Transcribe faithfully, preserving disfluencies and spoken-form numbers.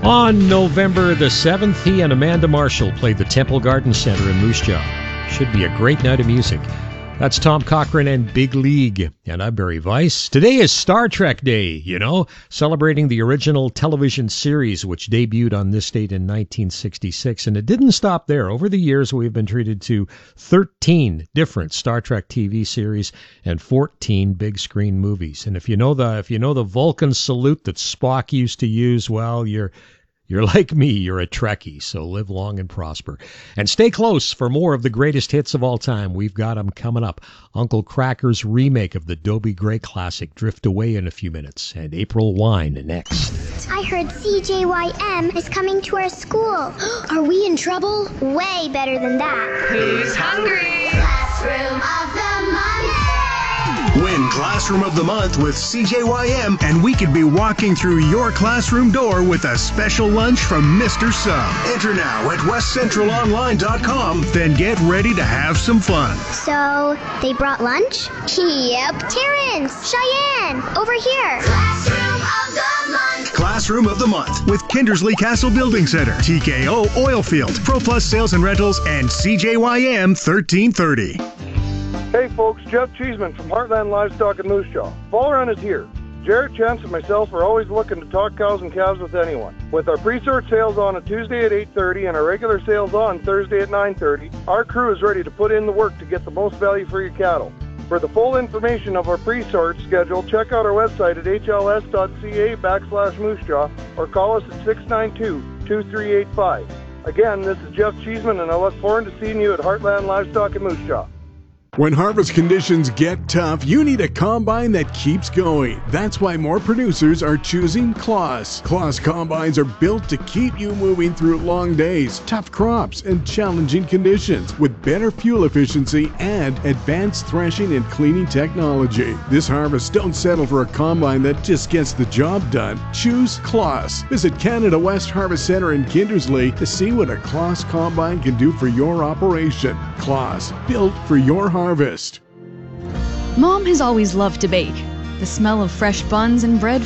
On November the seventh, he and Amanda Marshall played the Temple Garden Center in Moose Jaw. Should be a great night of music. That's Tom Cochrane and Big League. And I'm Barry Weiss. Today is Star Trek Day, you know, celebrating the original television series which debuted on this date in nineteen sixty-six. And it didn't stop there. Over the years, we've been treated to thirteen different Star Trek T V series and fourteen big screen movies. And if you know the if you know the Vulcan salute that Spock used to use, well, you're You're like me, you're a Trekkie, so live long and prosper. And stay close for more of the greatest hits of all time. We've got them coming up. Uncle Cracker's remake of the Dobie Gray classic, Drift Away, in a few minutes. And April Wine next. I heard C J Y M is coming to our school. Are we in trouble? Way better than that. Who's hungry? Classroom of the Month. Win Classroom of the Month with C J Y M, and we could be walking through your classroom door with a special lunch from Mister Sub. Enter now at west central online dot com, then get ready to have some fun. So, they brought lunch? Yep. Terrence, Cheyenne, over here. Classroom of the Month. Classroom of the Month with Kindersley Castle Building Center, T K O Oilfield, ProPlus Sales and Rentals, and C J Y M thirteen thirty. Hey folks, Jeff Cheeseman from Heartland Livestock in Moose Jaw. Fall Run is here. Jared, Chance, and myself are always looking to talk cows and calves with anyone. With our pre-sort sales on a Tuesday at eight thirty and our regular sales on Thursday at nine thirty, our crew is ready to put in the work to get the most value for your cattle. For the full information of our pre-sort schedule, check out our website at h l s dot c a backslash moose jaw or call us at six nine two, two three eight five. Again, this is Jeff Cheeseman, and I look forward to seeing you at Heartland Livestock in Moose Jaw. When harvest conditions get tough, you need a combine that keeps going. That's why more producers are choosing Claas. Claas combines are built to keep you moving through long days, tough crops, and challenging conditions with better fuel efficiency and advanced threshing and cleaning technology. This harvest, don't settle for a combine that just gets the job done. Choose Claas. Visit Canada West Harvest Centre in Kindersley to see what a Claas combine can do for your operation. Claas, built for your harvest. Harvest. Mom has always loved to bake. The smell of fresh buns and bread